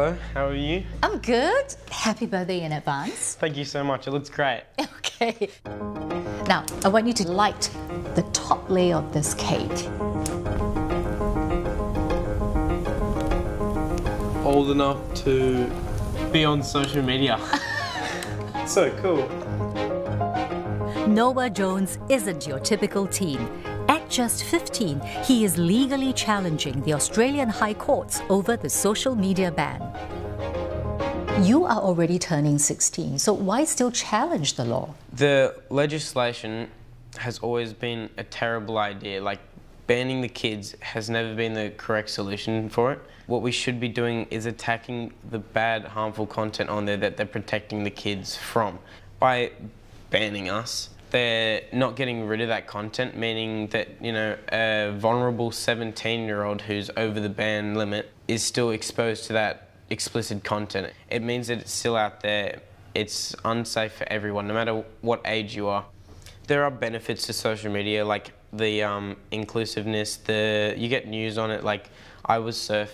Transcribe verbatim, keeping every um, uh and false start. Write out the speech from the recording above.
Hello, how are you? I'm good. Happy birthday in advance. Thank you so much, it looks great. Okay. Now, I want you to light the top layer of this cake. Old enough to be on social media. So cool. Noah Jones isn't your typical teen. At just fifteen, he is legally challenging the Australian High Courts over the social media ban. You are already turning sixteen, so why still challenge the law? The legislation has always been a terrible idea. Like, banning the kids has never been the correct solution for it. What we should be doing is attacking the bad, harmful content on there that they're protecting the kids from. By banning us, they're not getting rid of that content, meaning that, you know, a vulnerable seventeen-year-old who's over the ban limit is still exposed to that explicit content. It means that it's still out there. It's unsafe for everyone, no matter what age you are. There are benefits to social media, like the um, inclusiveness, the you get news on it. Like, I was surfing